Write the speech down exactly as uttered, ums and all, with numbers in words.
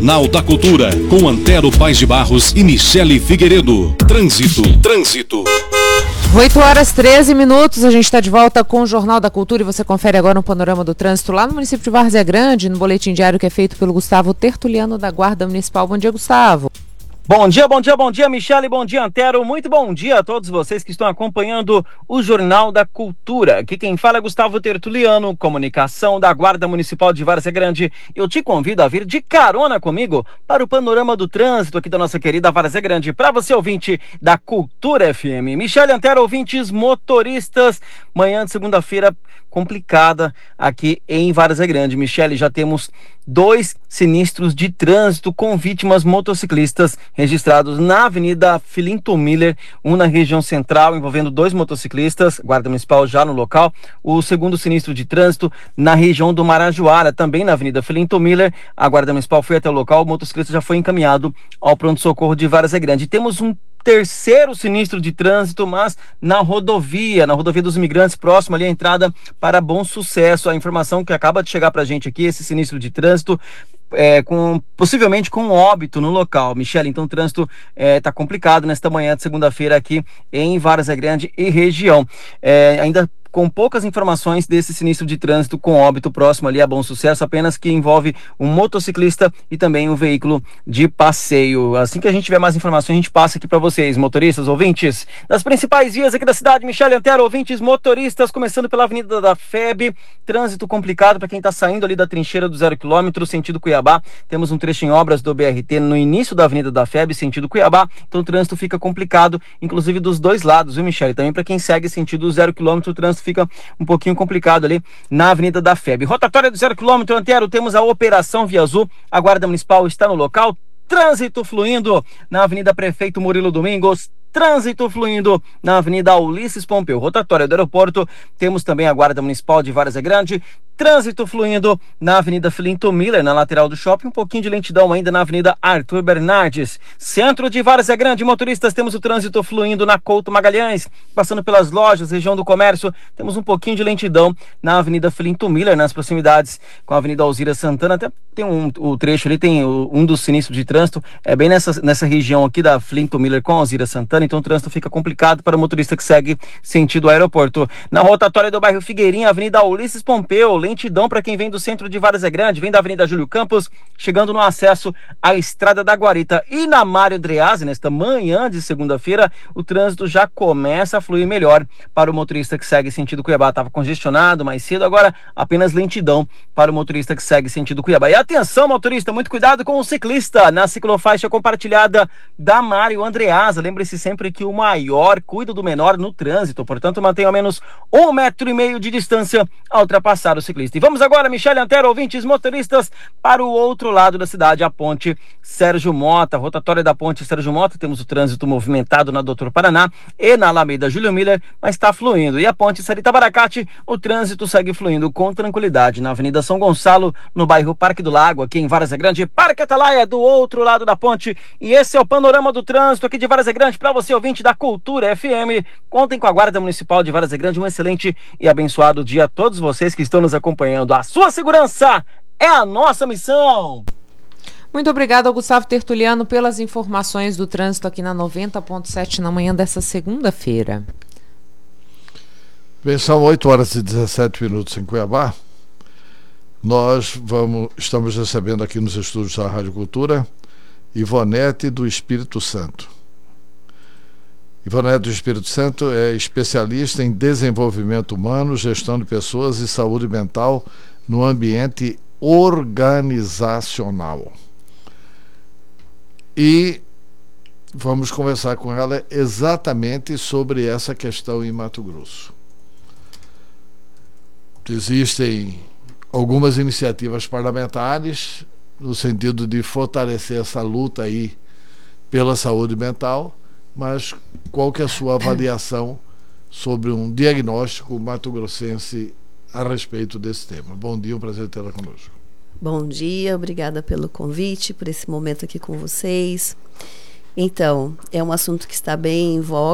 Jornal da Cultura, com Antero Paes de Barros e Michele Figueiredo. Trânsito, trânsito. oito horas e treze minutos, a gente está de volta com o Jornal da Cultura e você confere agora um panorama do trânsito lá no município de Várzea Grande, no boletim diário que é feito pelo Gustavo Tertuliano da Guarda Municipal. Bom dia, Gustavo. Bom dia, bom dia, bom dia, Michele, bom dia, Antero, muito bom dia a todos vocês que estão acompanhando o Jornal da Cultura. Aqui quem fala é Gustavo Tertuliano, comunicação da Guarda Municipal de Várzea Grande. Eu te convido a vir de carona comigo para o panorama do trânsito aqui da nossa querida Várzea Grande, para você ouvinte da Cultura F M. Michele, Antero, ouvintes motoristas, manhã de segunda-feira complicada aqui em Várzea Grande. Michele, já temos dois sinistros de trânsito com vítimas motociclistas registrados na Avenida Filinto Miller, um na região central envolvendo dois motociclistas, Guarda Municipal já no local. O segundo sinistro de trânsito na região do Marajoara, também na Avenida Filinto Miller, a Guarda Municipal foi até o local, o motociclista já foi encaminhado ao pronto-socorro de Várzea Grande. Temos um terceiro sinistro de trânsito, mas na rodovia, na rodovia dos Imigrantes, próximo ali à entrada para Bom Sucesso. A informação que acaba de chegar pra gente aqui, esse sinistro de trânsito, É, com, possivelmente com um óbito no local, Michele. Então o trânsito está é, complicado nesta manhã de segunda-feira aqui em Várzea Grande e região. É, ainda com poucas informações desse sinistro de trânsito com óbito próximo ali a Bom Sucesso, apenas que envolve um motociclista e também um veículo de passeio. Assim que a gente tiver mais informações, a gente passa aqui para vocês, motoristas, ouvintes das principais vias aqui da cidade. Michele, Antero, ouvintes motoristas, começando pela Avenida da F E B, trânsito complicado para quem está saindo ali da trincheira do zero quilômetro, sentido Cuiabá. Temos um trecho em obras do B R T no início da Avenida da F E B, sentido Cuiabá, então o trânsito fica complicado, inclusive dos dois lados, viu, Michele? Também para quem segue sentido zero quilômetro, o trânsito fica um pouquinho complicado ali na Avenida da F E B. Rotatória do zero quilômetro, Antero, temos a Operação Via Azul, a Guarda Municipal está no local, trânsito fluindo na Avenida Prefeito Murilo Domingos, trânsito fluindo na Avenida Ulisses Pompeu. Rotatória do aeroporto, temos também a Guarda Municipal de Várzea Grande, trânsito fluindo na Avenida Filinto Miller, na lateral do shopping, um pouquinho de lentidão ainda na Avenida Arthur Bernardes. Centro de Várzea Grande, motoristas, temos o trânsito fluindo na Couto Magalhães, passando pelas lojas, região do comércio, temos um pouquinho de lentidão na Avenida Filinto Miller, nas proximidades com a Avenida Alzira Santana, até tem um o trecho ali, tem o, um dos sinistros de trânsito, é bem nessa, nessa região aqui da Filinto Miller com a Alzira Santana, então o trânsito fica complicado para o motorista que segue sentido aeroporto. Na rotatória do bairro Figueirinha, Avenida Ulisses Pompeu, lentidão para quem vem do centro de Várzea Grande, vem da Avenida Júlio Campos, chegando no acesso à Estrada da Guarita. E na Mário Dreazzi, nesta manhã de segunda-feira, o trânsito já começa a fluir melhor para o motorista que segue sentido Cuiabá. Estava congestionado mais cedo, agora apenas lentidão para o motorista que segue sentido Cuiabá. E atenção, motorista, muito cuidado com o ciclista na ciclofaixa compartilhada da Mário Andreasa. Lembre-se sempre que o maior cuida do menor no trânsito, portanto mantenha ao menos um metro e meio de distância ao ultrapassar o ciclista. E vamos agora, Michele, Antero, ouvintes motoristas, para o outro lado da cidade, a ponte Sérgio Mota, rotatória da ponte Sérgio Mota, temos o trânsito movimentado na Doutor Paraná e na Alameda Júlio Miller, mas está fluindo. E a ponte Sarita Baracate, o trânsito segue fluindo com tranquilidade na Avenida São Gonçalo, no bairro Parque do Lago, aqui em Várzea Grande, Parque Atalaia, do outro lado da ponte. E esse é o panorama do trânsito aqui de Várzea Grande para você, ouvinte da Cultura F M. Contem com a Guarda Municipal de Várzea Grande. Um excelente e abençoado dia a todos vocês que estão nos acompanhando. A sua segurança é a nossa missão. Muito obrigada ao Gustavo Tertuliano pelas informações do trânsito aqui na noventa ponto sete na manhã dessa segunda-feira. Bem, são oito horas e dezessete minutos em Cuiabá. Nós vamos, estamos recebendo aqui nos estúdios da Rádio Cultura Ivonete do Espírito Santo. Ivonete do Espírito Santo é especialista em desenvolvimento humano, gestão de pessoas e saúde mental no ambiente organizacional. E vamos conversar com ela exatamente sobre essa questão em Mato Grosso. Existem algumas iniciativas parlamentares no sentido de fortalecer essa luta aí pela saúde mental, mas qual que é a sua avaliação sobre um diagnóstico mato-grossense a respeito desse tema? Bom dia, um prazer tê-la conosco. Bom dia, obrigada pelo convite, por esse momento aqui com vocês. Então, é um assunto que está bem em voga.